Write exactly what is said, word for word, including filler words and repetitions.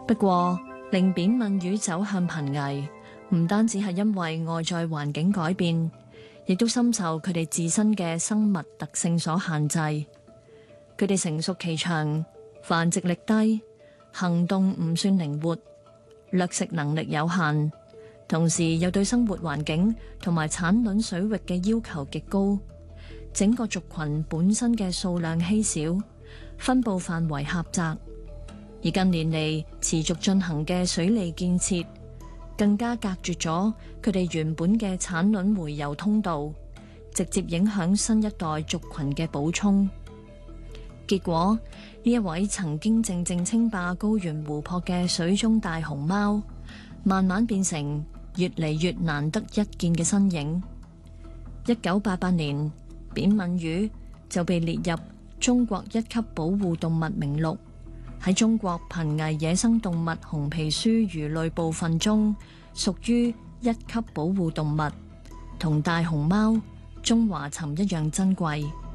不過，令扁吻魚走向瀕危，唔單止係因為外在環境改變，亦都深受佢哋自身嘅生物特性所限制。佢哋成熟期長，繁殖力低，行動唔算靈活，掠食能力有限，同時又對生活環境同埋產卵水域嘅要求極高。整個族群本身嘅數量稀少，分佈範圍狹窄。而近年嚟持續進行嘅水利建設，更加隔絕咗佢哋原本嘅產卵洄游通道，直接影響新一代族群嘅補充。結果，呢一位曾經靜靜稱霸高原湖泊嘅水中大熊貓，慢慢變成越嚟越難得一見嘅身影。一九八八年，扁吻魚就被列入中國一級保護動物名錄。喺中國瀕危野生動物紅皮書魚類部分中，屬於一級保護動物，同大熊貓、中華鱘一樣珍貴。